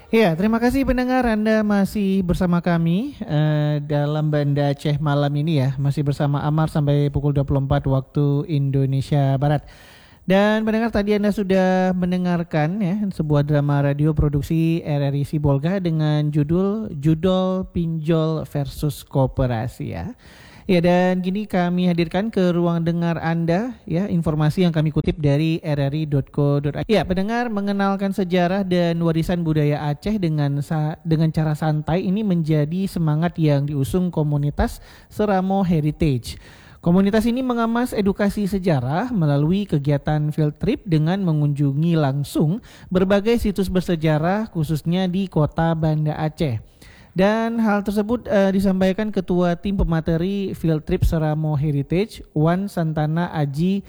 Ya, terima kasih pendengar Anda masih bersama kami dalam Banda Aceh malam ini ya. Masih bersama Amar sampai pukul 24 waktu Indonesia Barat. Dan pendengar tadi Anda sudah mendengarkan ya sebuah drama radio produksi RRI Sibolga dengan judul Judol Pinjol versus Koperasi ya. Ya, dan kini kami hadirkan ke ruang dengar Anda ya informasi yang kami kutip dari rri.co.id. Ya, pendengar, mengenalkan sejarah dan warisan budaya Aceh dengan cara santai ini menjadi semangat yang diusung komunitas Seramo Heritage. Komunitas ini mengemas edukasi sejarah melalui kegiatan field trip dengan mengunjungi langsung berbagai situs bersejarah khususnya di kota Banda Aceh. Dan hal tersebut disampaikan Ketua Tim Pemateri Field Trip Seramo Heritage, Wan Santana Aji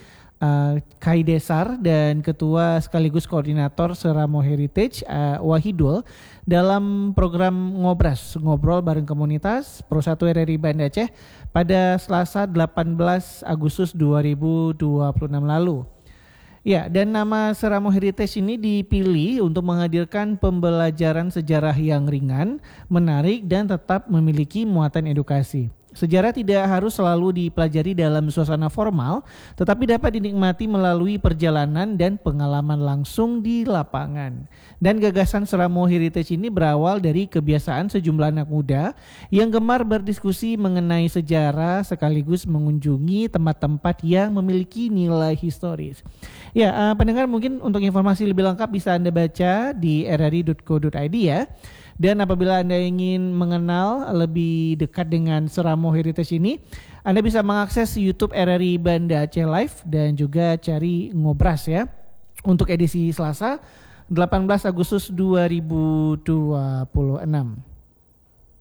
Kaidesar, dan Ketua sekaligus Koordinator Seramo Heritage, Wahidul, dalam program Ngobrol Bareng Komunitas Pro 1 RRI Banda Aceh pada Selasa 18 Agustus 2026 lalu. Ya, dan nama Seramo Heritage ini dipilih untuk menghadirkan pembelajaran sejarah yang ringan, menarik, dan tetap memiliki muatan edukasi. Sejarah tidak harus selalu dipelajari dalam suasana formal, tetapi dapat dinikmati melalui perjalanan dan pengalaman langsung di lapangan. Dan gagasan Seramo Heritage ini berawal dari kebiasaan sejumlah anak muda yang gemar berdiskusi mengenai sejarah sekaligus mengunjungi tempat-tempat yang memiliki nilai historis. Ya, pendengar, mungkin untuk informasi lebih lengkap bisa Anda baca di rri.co.id ya. Dan apabila Anda ingin mengenal lebih dekat dengan Seramo Heritage ini, Anda bisa mengakses YouTube RRI Banda Aceh Live dan juga cari Ngobras ya. Untuk edisi Selasa 18 Agustus 2026.